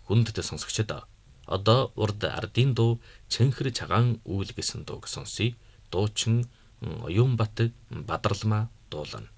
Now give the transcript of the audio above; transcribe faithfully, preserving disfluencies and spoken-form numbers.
хүндтэй сонсогчдод одоо урд ардын дуу Чэнхэр чагаан үүл гэсэн дууг сонсъё. Дуучин Оюунбат Бадралмаа дуулна.